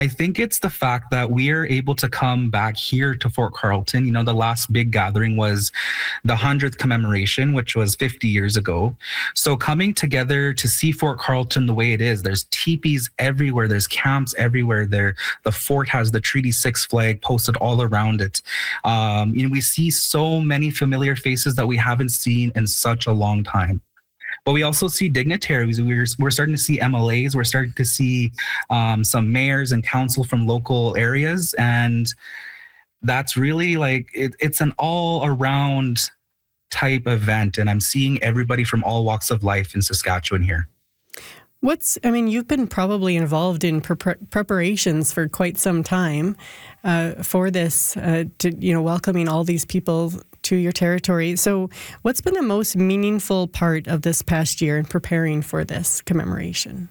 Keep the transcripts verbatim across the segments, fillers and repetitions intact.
I think it's the fact that we are able to come back here to Fort Carlton. You know, the last big gathering was the hundredth commemoration, which was fifty years ago. So coming together to see Fort Carlton the way it is, there's teepees everywhere, there's camps everywhere. There, the fort has the Treaty Six flag posted all around it. Um, you know, we see so many familiar faces that we haven't seen in such a long time. But we also see dignitaries. We're, we're starting to see M L As. We're starting to see um, some mayors and council from local areas. And that's really like, it, it's an all around type event. And I'm seeing everybody from all walks of life in Saskatchewan here. What's, I mean, you've been probably involved in pre- preparations for quite some time uh, for this, uh, to, you know, welcoming all these people to your territory. So what's been the most meaningful part of this past year in preparing for this commemoration?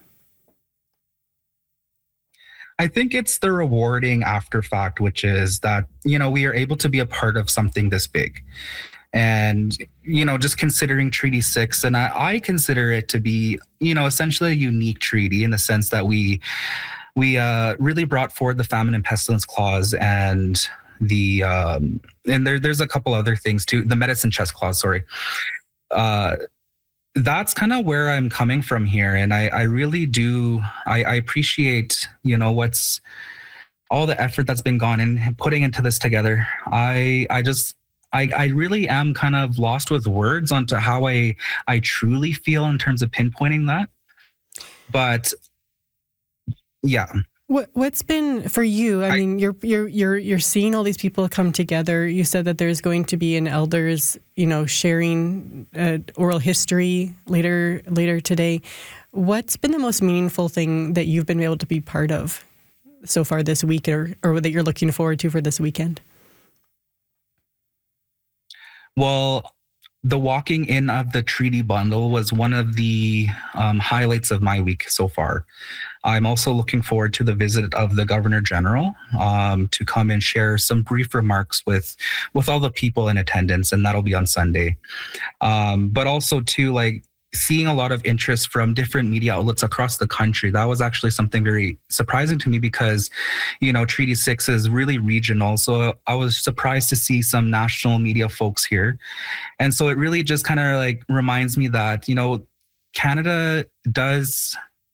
I think it's the rewarding after fact, which is that, you know, we are able to be a part of something this big. And, you know, just considering Treaty Six, and I, I consider it to be, you know, essentially a unique treaty in the sense that we we uh, really brought forward the Famine and Pestilence Clause and the um, and there there's a couple other things too. The Medicine Chest Clause, sorry. Uh, that's kind of where I'm coming from here, and I, I really do. I, I appreciate, you know, what's all the effort that's been gone in putting into this together. I I just. I, I really am kind of lost with words onto how I I truly feel in terms of pinpointing that. But yeah. What what's been for you? I, I mean, you're you're you're you're seeing all these people come together. You said that there's going to be an elders, you know, sharing uh, oral history later later today. What's been the most meaningful thing that you've been able to be part of so far this week, or or that you're looking forward to for this weekend? Well, the walking in of the treaty bundle was one of the um, highlights of my week so far. I'm also looking forward to the visit of the Governor General um, to come and share some brief remarks with with all the people in attendance, and that'll be on Sunday. Um, but also too, like, seeing a lot of interest from different media outlets across the country. That was actually something very surprising to me because, you know, Treaty Six is really regional. So I was surprised to see some national media folks here. And so it really just kind of like reminds me that, you know, Canada does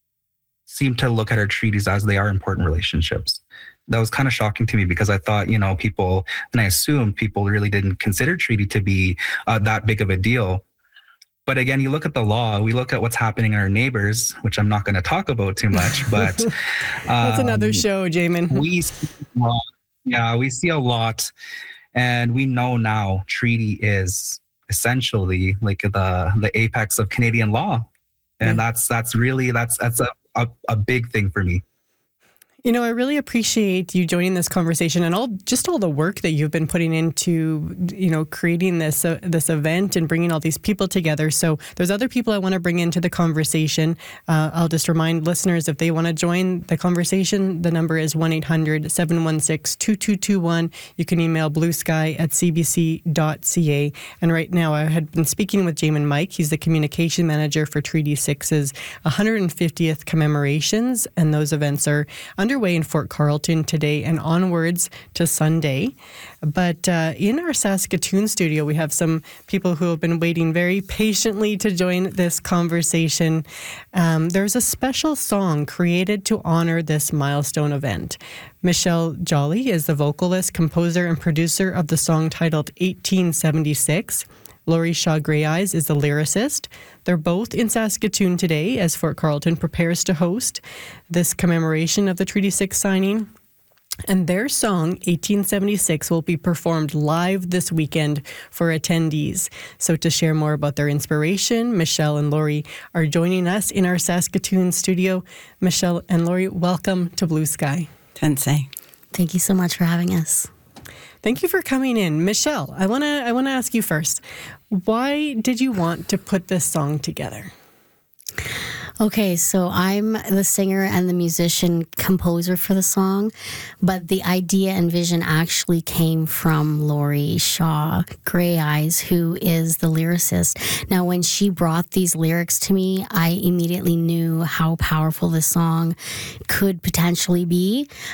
seem to look at our treaties as they are important relationships. That was kind of shocking to me because I thought, you know, people, and I assumed people really didn't consider treaty to be uh, that big of a deal. But again, you look at the law, we look at what's happening in our neighbors, which I'm not going to talk about too much, but um, that's another show, Jamin. we see a lot, yeah, we see a lot, and we know now treaty is essentially like the the apex of Canadian law, and yeah. that's that's really that's that's a, a a big thing for me. You know, I really appreciate you joining this conversation and all just all the work that you've been putting into, you know, creating this uh, this event and bringing all these people together. So there's other people I want to bring into the conversation. Uh, I'll just remind listeners, if they want to join the conversation, the number is one eight hundred seven one six two two two one. You can email bluesky at c b c dot c a. And right now I had been speaking with Jamin Mike. He's the communication manager for Treaty Six's one hundred fiftieth commemorations. And those events are under underway in Fort Carlton today and onwards to Sunday. But uh, in our Saskatoon studio, we have some people who have been waiting very patiently to join this conversation. Um, there's a special song created to honor this milestone event. Michelle Jolly is the vocalist, composer, and producer of the song titled eighteen seventy-six. Laurie Shaw Greyeyes is the lyricist. They're both in Saskatoon today as Fort Carlton prepares to host this commemoration of the Treaty Six signing. And their song, eighteen seventy-six, will be performed live this weekend for attendees. So to share more about their inspiration, Michelle and Laurie are joining us in our Saskatoon studio. Michelle and Laurie, welcome to Blue Sky. Tensei. Thank you so much for having us. Thank you for coming in. Michelle, I want to I want to ask you first. Why did you want to put this song together? Okay, so I'm the singer and the musician composer for the song, but the idea and vision actually came from Laurie Shaw Greyeyes, who is the lyricist. Now, when she brought these lyrics to me, I immediately knew how powerful this song could potentially be.